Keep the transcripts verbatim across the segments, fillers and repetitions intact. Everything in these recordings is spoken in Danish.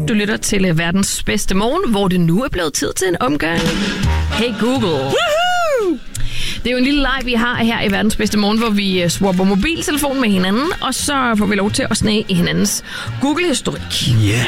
Du lytter til uh, verdens bedste morgen, hvor det nu er blevet tid til en omgang. Hey Google. Woohoo! Det er jo en lille leg, vi har her i verdens bedste morgen, hvor vi uh, swapper mobiltelefon med hinanden, og så får vi lov til at snage i hinandens Google-historik. Ja. Yeah.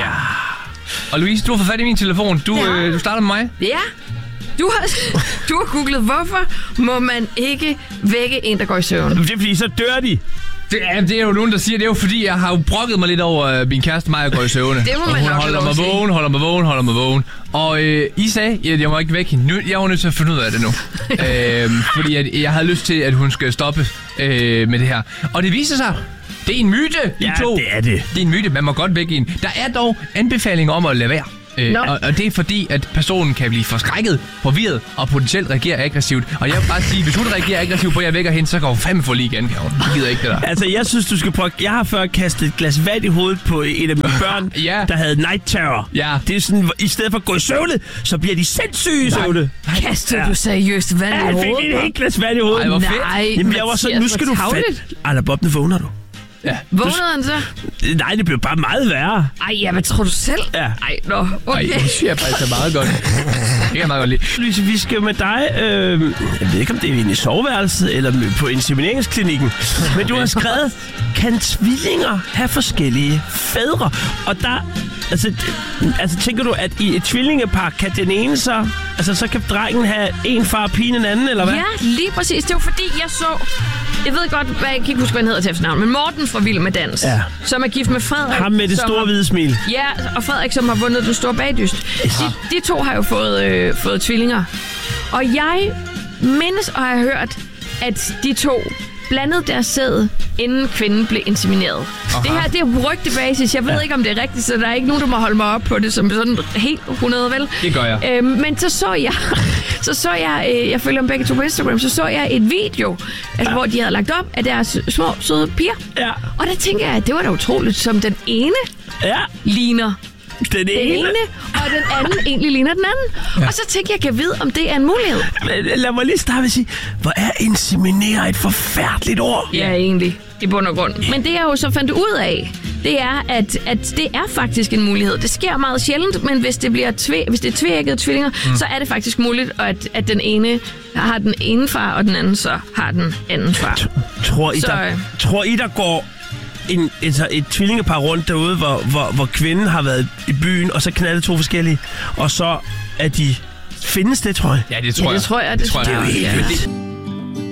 Og Louise, du har fået fat i min telefon. Du, ja. øh, du starter med mig. Ja. Du har, du har googlet, hvorfor må man ikke vække en, der går i søvn? Det er fordi, så dør de. Det er, det er jo nogen, der siger, det er jo fordi, jeg har jo brokket mig lidt over uh, min kæreste mig, og går i søvne. Det må man hun nok holder mig vågen, holder mig vågen, holder mig vågen. Og øh, I sagde, at jeg må ikke vække hende. Nu, jeg var nødt til at finde ud af det nu. øh, fordi at, jeg havde lyst til, at hun skal stoppe øh, med det her. Og det viser sig, det er en myte, I ja, to. det er det. Det er en myte, man må godt vække en. Der er dog anbefalinger om at lade være. Øh, no. og, og det er fordi, at personen kan blive forskrækket, forvirret og potentielt reagere aggressivt. Og jeg vil bare sige, hvis hun reagerer aggressivt på, at jeg vækker hende, så kan hun fandme få lige igen. Jeg gider ikke det der. Altså, jeg synes, du skal prøve... Jeg har før kastet et glas vand i hovedet på et af mine børn, ja. der havde night terror. Ja. Det er sådan, i stedet for at gå i søvne, så bliver de sindssyge i søvne. Kaster ja. du seriøst vand i hovedet? Ja, jeg fik et helt glas vand i hovedet. Ej, hvor fedt. Nej, jamen, jeg var så, nu skal du fat... Ej, Bob, nu vågner du. Ja. Vågnede han så? Nej, det blev bare meget værre. Ej, ja, hvad tror du selv? Ja. Ej, nå, okay. Ej, det synes jeg faktisk er meget godt. Det kan jeg meget godt lide. Louise, vi skal med dig, øh, jeg ved ikke, om det er inde i soveværelset eller på insemineringsklinikken, men du har skrevet, kan tvillinger have forskellige fædre? Og der, altså, altså tænker du, at i et tvillingepar kan den ene så, altså så kan drengen have en far og pigen en anden, eller hvad? Ja, lige præcis. Det var fordi, jeg så... Jeg ved godt, hvad jeg kan ikke huske, hvad han hedder til efternavn, men Morten fra Vild med Dans, ja. Som er gift med Frederik. Ham med det store har, hvide smil. Ja, og Frederik, som har vundet den store bagdyst. Ja. De, de to har jo fået, øh, fået tvillinger. Og jeg mindes og har hørt, at de to blandede deres sæd, inden kvinden blev insemineret. Aha. Det her, det er rygtebasis. Jeg ved ja. ikke, om det er rigtigt, så der er ikke nogen, der må holde mig op på det som sådan helt hundrede, vel? Det gør jeg. Øhm, men så så jeg, så så jeg, øh, jeg følger dem begge to på Instagram, så så jeg et video, altså, ja. hvor de havde lagt op af deres små, søde piger. Ja. Og der tænker jeg, at det var da utroligt, som den ene ja. ligner Den ene. den ene, og den anden egentlig ligner den anden. Ja. Og så tænkte jeg, kan vide, om det er en mulighed. Men lad mig lige starte med at sige, hvor er inseminere et forfærdeligt ord? Ja, egentlig. I bund og grund. Men det jeg jo så fandt ud af, det er, at, at det er faktisk en mulighed. Det sker meget sjældent, men hvis det, bliver tvæ- hvis det er tvækkede tvillinger, mm. så er det faktisk muligt, at, at den ene har den ene far, og den anden så har den anden far. Tror I, så, der, tror I, der går en, et, et tvillingepar rundt derude, hvor, hvor, hvor kvinden har været i byen, og så knaldet to forskellige, og så er de... Findes det, tror jeg? Ja, det tror ja, jeg. det tror jeg. Det, det tror jeg. jeg. Det er jo helt vildt.